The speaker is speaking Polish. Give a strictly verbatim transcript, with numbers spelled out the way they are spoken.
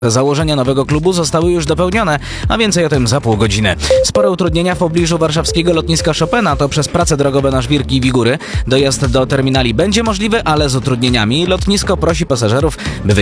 Założenia nowego klubu zostały już dopełnione, a więcej o tym za pół godziny. Spore utrudnienia w pobliżu warszawskiego lotniska Chopina to przez prace drogowe na Żwirki i Wigury. Dojazd do terminali będzie możliwy, ale z utrudnieniami. Lotnisko prosi pasażerów, by